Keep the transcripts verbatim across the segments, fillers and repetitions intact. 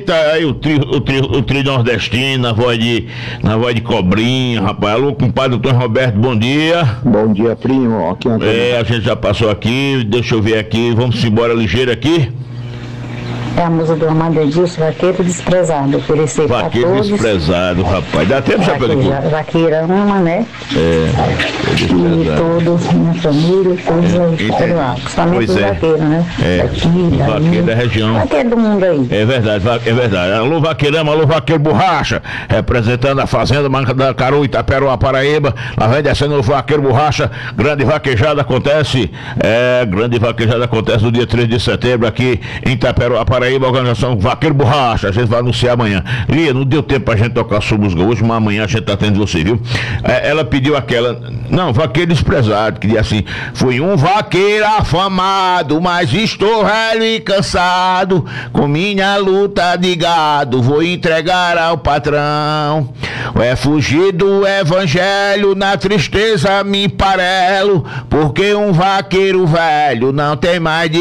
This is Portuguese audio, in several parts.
tá aí o trio, o trio, o trio nordestino, na voz de, na voz de Cobrinha, rapaz. Alô, compadre doutor Roberto, bom dia. Bom dia, primo. Aqui é, a gente já passou aqui, deixa eu ver aqui, vamos embora ligeiro aqui. É a música do Armando Edilson, Vaqueiro Desprezado. Oferecer para todos. Vaqueiro Desprezado, rapaz. Dá tempo, já pelo Vaqueira, vaqueira ama, né? É. E todos, minha família, todos É, aí, entendi. principalmente Pois os é. vaqueiros, né? É, Daqui, vaqueiro daí. da região. Vaqueiro do mundo aí. É verdade, va- é verdade. Alô, vaqueirama, alô, vaqueiro borracha, representando a fazenda Manca da Caru, Itaperoá, Paraíba. Lá vem descendo o vaqueiro borracha. Grande vaquejada acontece, é, grande vaquejada acontece no dia três de setembro aqui em Itaperoá, Paraíba, organização Vaqueiro Borracha. A gente vai anunciar amanhã. Lia, não deu tempo pra gente tocar sua música hoje, mas amanhã a gente tá tendo você, viu? É, ela pediu aquela, não, vaqueiro desprezado, que diz assim: fui um vaqueiro afamado, mas estou velho e cansado, com minha luta de gado, vou entregar ao patrão. É fugir do evangelho, na tristeza me emparelo, porque um vaqueiro velho não tem mais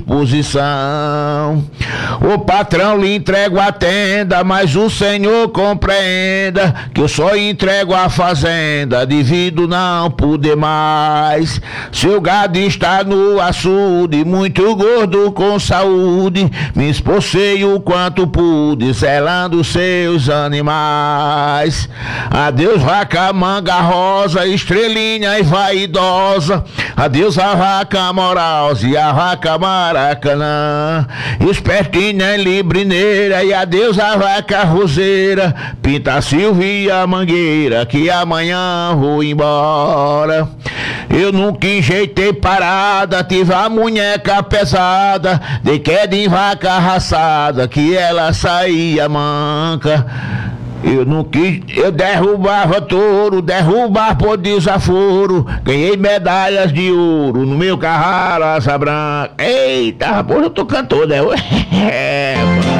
disposição. O patrão lhe entrego a tenda, mas o senhor compreenda que eu só entrego a fazenda, devido não poder mais. Seu gado está no açude, muito gordo com saúde, me esforcei o quanto pude, zelando seus animais. Adeus vaca manga rosa, estrelinha e vaidosa, adeus a vaca morosa e a vaca maracanã, espertinha e librineira, e adeus a vaca roseira, pinta Silvia Mangueira, que amanhã vou embora. Eu nunca enjeitei parada, tive a munheca pesada, dei queda em vaca raçada, que ela saía manca. Eu não quis, eu derrubava touro, derrubava por desaforo, ganhei medalhas de ouro no meu carro asa branca. Eita, rapaz, eu tô cantor, né? É,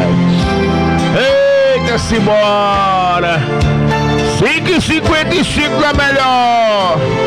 eita, simbora! cinco e cinquenta e cinco é melhor!